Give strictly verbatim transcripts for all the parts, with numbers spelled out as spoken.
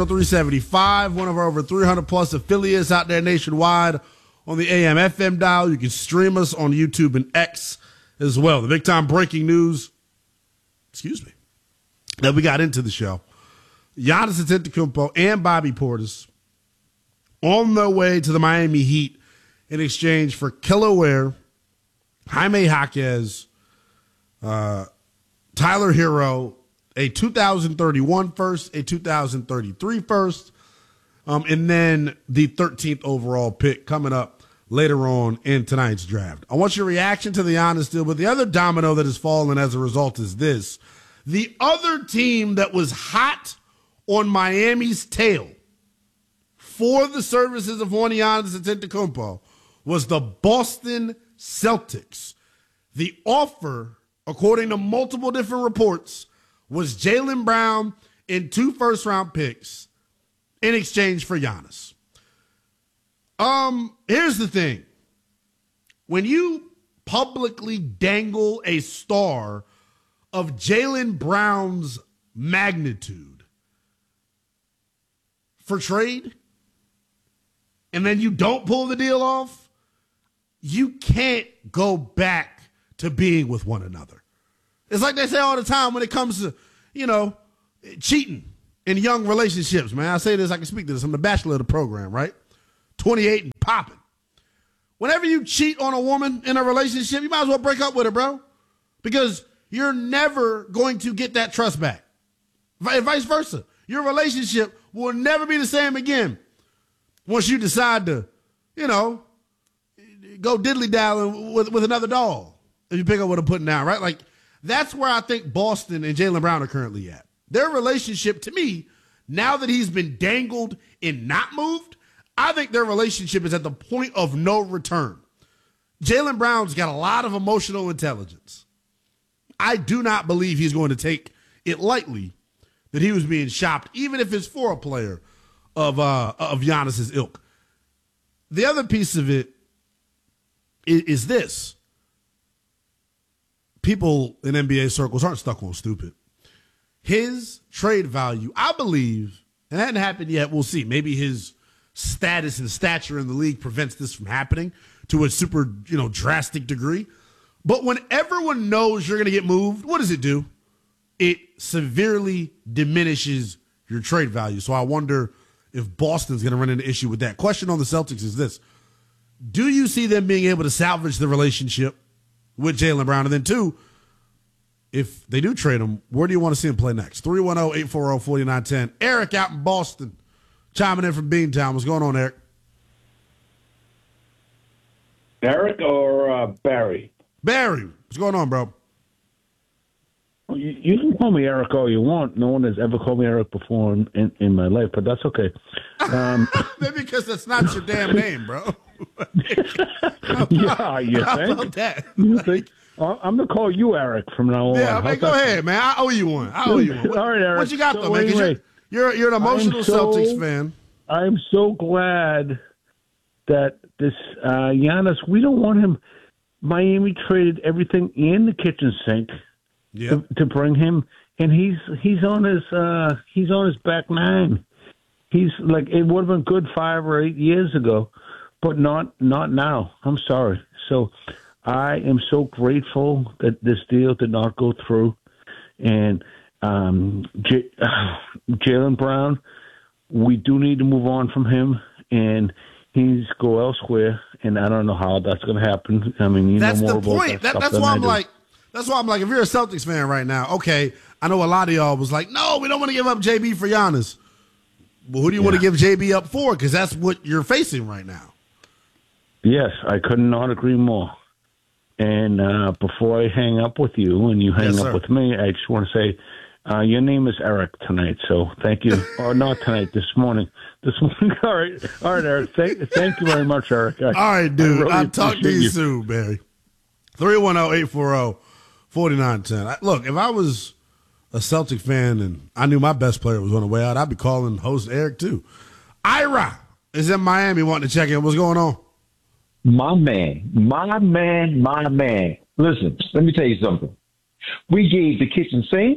three seventy-five, one of our over three hundred plus affiliates out there nationwide on the A M F M dial. You can stream us on YouTube and X as well. The big time breaking news, excuse me, that we got into the show. Giannis Antetokounmpo and Bobby Portis on their way to the Miami Heat in exchange for Kelly Ware, Jaime Jaquez, uh, Tyler Hero, a two thousand thirty-one first, a two thousand thirty-three first, um, and then the thirteenth overall pick coming up later on in tonight's draft. I want your reaction to the Giannis deal, but the other domino that has fallen as a result is this. The other team that was hot on Miami's tail for the services of one Giannis Antetokounmpo was the Boston Celtics. The offer, according to multiple different reports, was Jaylen Brown and two first-round picks in exchange for Giannis. Um, here's the thing. When you publicly dangle a star of Jaylen Brown's magnitude for trade, and then you don't pull the deal off, you can't go back to being with one another. It's like they say all the time when it comes to, you know, cheating in young relationships, man. I say this, I can speak to this. I'm the bachelor of the program, right? twenty-eight and popping. Whenever you cheat on a woman in a relationship, you might as well break up with her, bro. Because you're never going to get that trust back. And vice versa. Your relationship will never be the same again once you decide to, you know, go diddly-dallying with, with another doll. If you pick up what I'm putting down, right? Like, that's where I think Boston and Jaylen Brown are currently at. Their relationship, to me, now that he's been dangled and not moved, I think their relationship is at the point of no return. Jaylen Brown's got a lot of emotional intelligence. I do not believe he's going to take it lightly that he was being shopped, even if it's for a player of uh, of Giannis's ilk. The other piece of it is, is this. People in N B A circles aren't stuck on stupid. His trade value, I believe, and it hasn't happened yet, we'll see. Maybe his status and stature in the league prevents this from happening to a super, you know, drastic degree. But when everyone knows you're going to get moved, what does it do? It severely diminishes your trade value. So I wonder if Boston's going to run into issue with that. Question on the Celtics is this. Do you see them being able to salvage the relationship with Jaylen Brown? And then two, if they do trade him, where do you want to see him play next? three one zero, eight four zero, four nine one zero. Eric out in Boston, chiming in from Beantown. What's going on, Eric? Eric or uh, Barry? Barry. What's going on, bro? You, you can call me Eric all you want. No one has ever called me Eric before in, in, in my life, but that's okay. Um, Maybe because that's not your damn name, bro. yeah, you How think? about that? You think? I'm going to call you Eric from now on. Yeah, I mean, go ahead, man. I owe you one. I owe you one. What, all right, Eric. What you got, so though, man? 'Cause anyway, you're, you're, you're an emotional so, Celtics fan. I'm so glad that this uh, Giannis, we don't want him. Miami traded everything in the kitchen sink yep. to, to bring him, and he's he's on his uh, he's on his back nine. He's like, it would have been good five or eight years ago, but not not now. I'm sorry. So I am so grateful that this deal did not go through. And um, J- uh, Jaylen Brown, we do need to move on from him, and he's go elsewhere. And I don't know how that's going to happen. I mean, you that's know more the about point. that That, that's than why I I'm do. like, that's why I'm like, if you're a Celtics fan right now, okay, I know a lot of y'all was like, no, we don't want to give up J B for Giannis. Well, who do you yeah. want to give J B up for? Because that's what you're facing right now. Yes, I could not agree more. And uh, before I hang up with you and you hang yes, up sir. with me, I just want to say uh, your name is Eric tonight, so thank you. Or not tonight, this morning. This morning. All right, all right, Eric. Thank, thank you very much, Eric. I, all right, dude. really I'll talk to you, you soon, Barry. three one zero, eight four zero, four nine one zero. Look, if I was a Celtic fan and I knew my best player was on the way out, I'd be calling host Eric too. Ira is in Miami wanting to check in. What's going on? My man, my man, my man. Listen, let me tell you something. We gave the kitchen sink,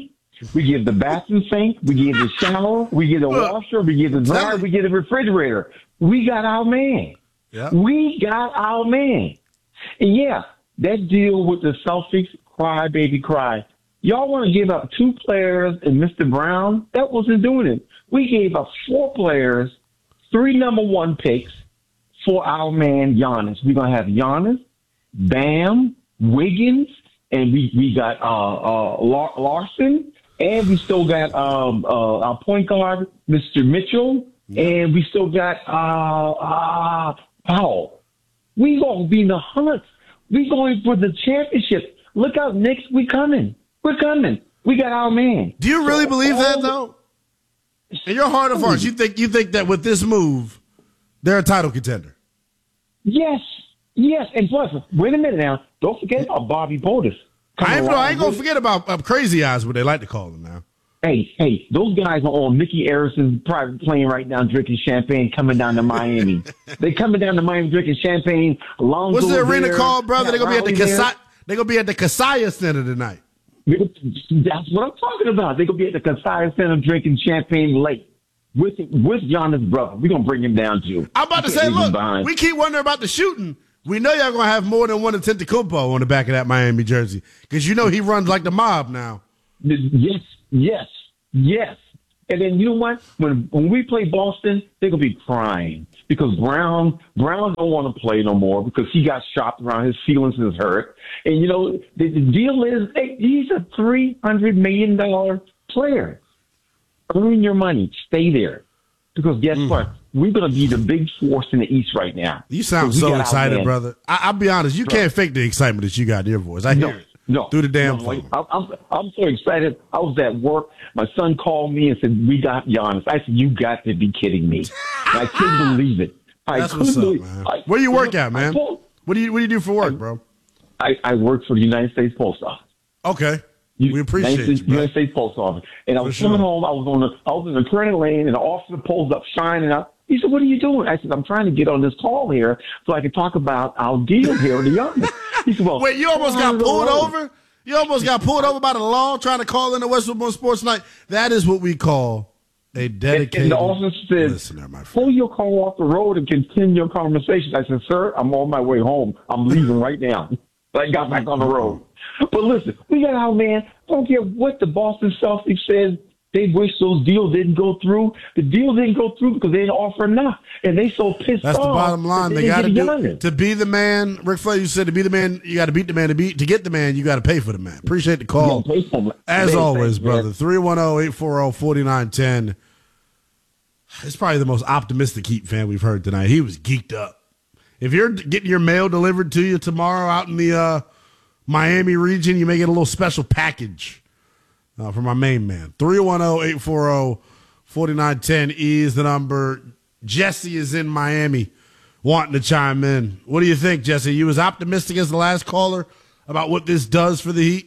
We give the bathroom sink. We give the shower. We give the Look, washer. We give the dryer. We give the refrigerator. We got our man. Yeah. We got our man. And yeah, that deal with the Celtics, cry, baby, cry. Y'all want to give up two players and Mister Brown? That wasn't doing it. We gave up four players, three number one picks for our man Giannis. We're going to have Giannis, Bam, Wiggins, and we, we got uh, uh, Lar- Larson, and we still got um, uh, our point guard, Mister Mitchell, and we still got uh, uh, Powell. We going to be in the hunt. We going for the championship. Look out, Knicks. We coming. We're coming. We got our man. Do you really So, believe that, all- though? In your heart of hearts, you think you think that with this move, they're a title contender? Yes. Yes. And plus, wait a minute now. Don't forget about Bobby Portis. I ain't, no, I ain't gonna with- forget about uh, Crazy Eyes, what they like to call them now. Hey, hey, those guys are on Mickey Harrison's private plane right now drinking champagne coming down to Miami. They coming down to Miami drinking champagne. Alonzo What's the arena there, called, brother? They're gonna be at the Riley there. Kasai. They're gonna be at the Kasaya Center tonight. That's what I'm talking about. They're going to be at the Kasai Center drinking champagne late with with Giannis' brother. We're going to bring him down, too. I'm about to You say, can't leave him look, behind. we keep wondering about the shooting. We know y'all gonna have more than one Antetokounmpo on the back of that Miami jersey because you know he runs like the mob now. Yes, yes, yes. And then you know what? When when we play Boston, they're gonna be crying because Brown Brown don't want to play no more because he got shopped around. His feelings is hurt. And you know the, the deal is they, he's a three hundred million dollar player. Earn your money, stay there, because guess Mm. what? We're gonna be the big force in the East right now. You sound 'Cause we so got our excited, man. brother. I, I'll be honest, you Bro. can't fake the excitement that you got in your voice. I hear No, it no. through the damn no, phone. I'm, I'm, I'm so excited. I was at work. My son called me and said, we got Giannis. I said, you got to be kidding me. And I couldn't believe it. I That's couldn't what's up, believe man. I- Where you work at, I man? told- What do you What do you do for work, bro? I, I work for the United States Post Office. Okay, we appreciate United, you, bro. United States Post Office. And I was sure. coming home. I was on the, I was in the credit lane, and the officer pulls up, shining up. He said, "What are you doing?" I said, "I'm trying to get on this call here so I can talk about our deal here with the Giannis." He said, "Well, Wait, you almost got four hundred pulled dollars. over? You almost got pulled over by the law trying to call in the Westwood Sports Night. That is what we call a dedicated And the officer said, listener, my friend. pull your car off the road and continue your conversation. I said, sir, I'm on my way home. I'm leaving right now. I got back on the road. But listen, we got our man. Don't care what the Boston Celtics said. They wish those deals didn't go through. The deal didn't go through because they didn't offer enough. And they so pissed That's off. the bottom line. that They got to didn't do get Giannis. to be the man. Rick Flair, you said to be the man, you got to beat the man. To beat to get the man, you got to pay for the man. Appreciate the call. You gotta pay for him. As Man, always, thanks, man. brother. three one zero, eight four zero, four nine one zero. It's probably the most optimistic Heat fan we've heard tonight. He was geeked up. If you're getting your mail delivered to you tomorrow out in the uh, Miami region, you may get a little special package uh, from my main man. three one zero, eight four zero, four nine one zero is the number. Jesse is in Miami wanting to chime in. What do you think, Jesse? You as optimistic as the last caller about what this does for the Heat?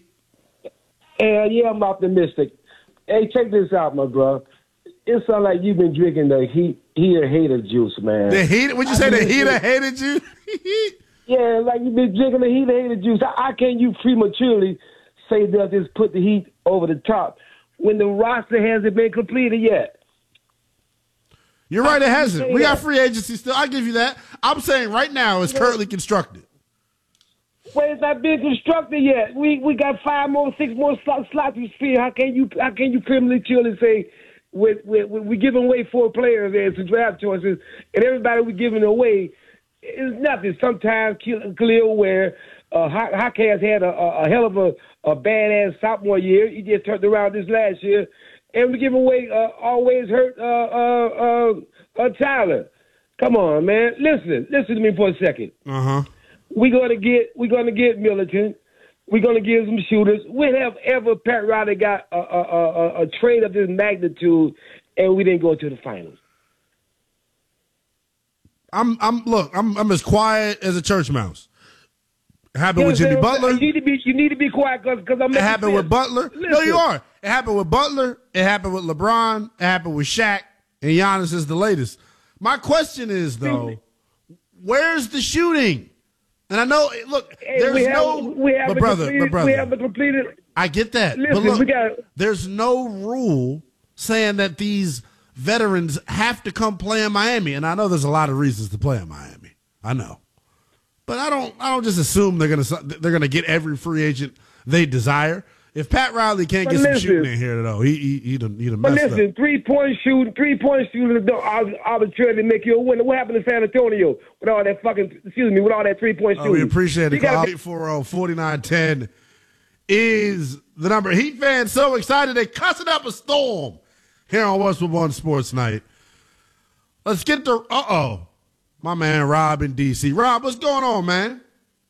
And yeah, I'm optimistic. Hey, check this out, my bro. It sounds like you've been drinking the heat, heater hater juice, man. The heat? Would you say the heater hated you? Yeah, like you've been drinking the heater hater juice. How, how can you prematurely say they'll just put the Heat over the top when the roster hasn't been completed yet? You're right, it How can you hasn't. say We got that? free agency still. I'll give you that. I'm saying right now it's currently constructed. Well, it's not been constructed yet. We we got five more, six more slots, slots to fill. How can you how can you prematurely say with with we're giving away four players and some draft choices, and everybody we're giving away is nothing. Sometimes Khalil Ware, uh, Hawk has had a, a, a hell of a, a badass sophomore year. He just turned around this last year, and we're giving away uh, always hurt uh, uh, uh, uh, Tyler. Come on, man. Listen, listen to me for a second. Uh huh. We're gonna get we're gonna get Militant. We're gonna give some shooters. When have ever Pat Riley got a, a, a, a trade of this magnitude and we didn't go to the finals? I'm I'm look. I'm I'm as quiet as a church mouse. It happened You with Jimmy know what I'm Butler. saying? You need to be you need to be quiet because I'm. It happened with Butler. Listen. No, you are. It happened with Butler. It happened with LeBron. It happened with Shaq. And Giannis is the latest. My question is though, where's the shooting? And I know, look, Hey, there's we have, no. we haven't but brother, completed, but brother, we haven't completed. I get that. Listen, but look, we got. there's no rule saying that these veterans have to come play in Miami, and I know there's a lot of reasons to play in Miami. I know, but I don't. I don't just assume they're gonna they're gonna get every free agent they desire. If Pat Riley can't But get some listen. shooting in here, though, he he he done, he done But messed listen, up. three point shooting, three point shooting don't ar- arbitrarily make you a winner. What happened to San Antonio with all that fucking? Excuse me, with all that three point Oh, shooting? we appreciate You it. gotta Call be- eight four zero, four nine one zero is the number. Heat fans so excited they cussing up a storm here on Westwood One Sports Night. Let's get to uh oh, my man Rob in D C. Rob, what's going on, man?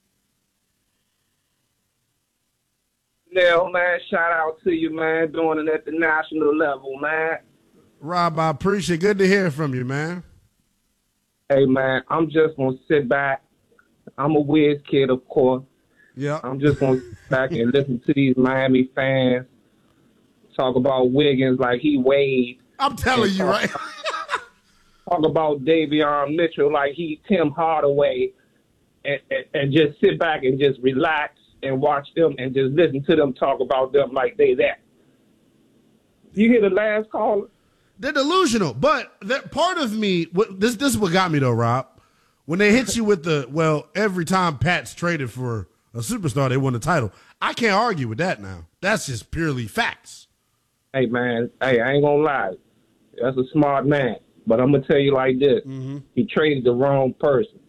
Nell, man, shout out to you, man, doing it at the national level, man. Rob, I appreciate it. Good to hear from you, man. Hey, man, I'm just going to sit back. I'm a Wiz kid, of course. Yeah. I'm just going to sit back and listen to these Miami fans talk about Wiggins like he Wade. I'm telling you, right? Talk about Davion Mitchell like he Tim Hardaway. And, and, and just sit back and just relax and watch them and just listen to them talk about them like they that. You hear the last caller? They're delusional, but that part of me, what, this this is what got me though, Rob. When they hit you with the, well, every time Pat's traded for a superstar, they won the title. I can't argue with that now. That's just purely facts. Hey, man, hey, I ain't going to lie. That's a smart man. But I'm going to tell you like this. Mm-hmm. He traded the wrong person.